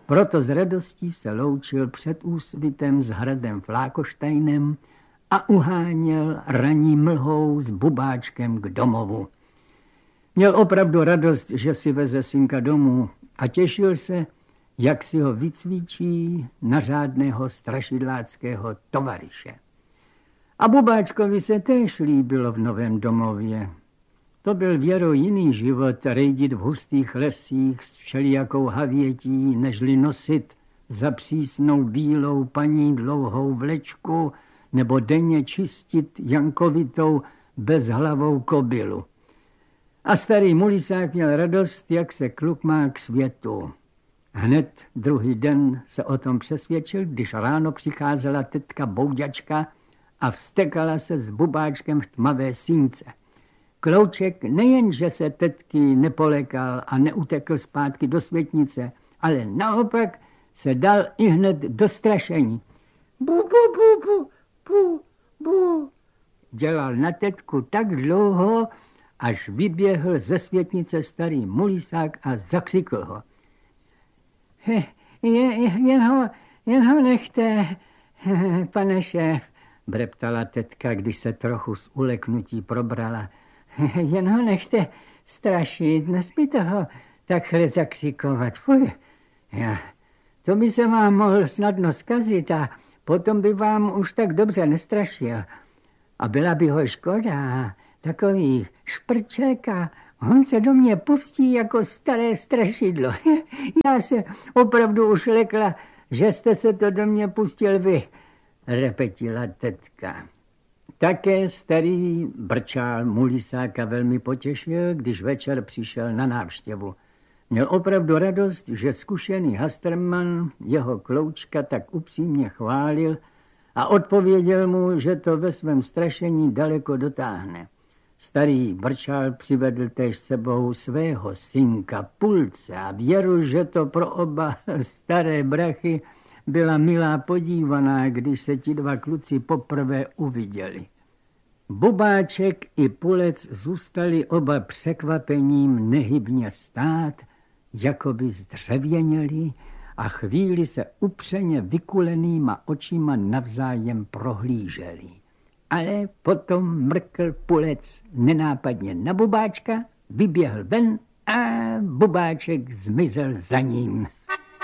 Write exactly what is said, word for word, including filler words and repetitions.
Proto s radostí se loučil před úsvitem s hradem Flákoštajnem a uháněl ranní mlhou s Bubáčkem k domovu. Měl opravdu radost, že si veze synka domů a těšil se, jak si ho vycvičí na řádného strašidláckého tovaryše. A Bubáčkovi se též líbilo v novém domově. To byl věro jiný život, rejdit v hustých lesích s všelijakou havětí, nežli nosit za přísnou bílou paní dlouhou vlečku nebo denně čistit jankovitou bezhlavou kobylu. A starý Mulisák měl radost, jak se kluk má k světu. Hned druhý den se o tom přesvědčil, když ráno přicházela tetka Bouďačka a vztekala se s Bubáčkem v tmavé sínce. Klouček nejenže se tetky nepolekal a neutekl zpátky do světnice, ale naopak se dal i hned do strašení. Bu, bu, bu, bu, bu, bu. Dělal na tetku tak dlouho, až vyběhl ze světnice starý Mulisák a zakřikl ho. Je, jen, ho, jen ho nechte, pane šéf, breptala tetka, když se trochu z uleknutí probrala. Jen ho nechte strašit, nesmíte ho takhle zakřikovat. Fuj, já, to by se vám mohl snadno zkazit a potom by vám už tak dobře nestrašil. A byla by ho škoda, takový šprček a on se do mě pustí jako staré strašidlo. Já se opravdu už lekla, že jste se to do mě pustil vy, repetila tetka. Také starý brčál Mulisáka velmi potěšil, když večer přišel na návštěvu. Měl opravdu radost, že zkušený Hasterman jeho Kloučka tak upřímně chválil a odpověděl mu, že to ve svém strašení daleko dotáhne. Starý brčál přivedl též sebou svého synka Pulce a věru, že to pro oba staré brachy byla milá podívaná, když se ti dva kluci poprvé uviděli. Bubáček i Pulec zůstali oba překvapením nehybně stát, jako by zdřevěněli a chvíli se upřeně vykulenýma očima navzájem prohlíželi. Ale potom mrkl Pulec nenápadně na Bubáčka, vyběhl ven a Bubáček zmizel za ním.